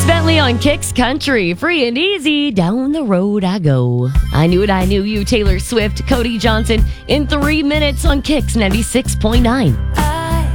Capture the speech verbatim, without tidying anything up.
Bentley on Kicks Country. Free and easy, down the road I go. I Knew It, I Knew You, Taylor Swift, Cody Johnson in three minutes on Kicks ninety-six point nine.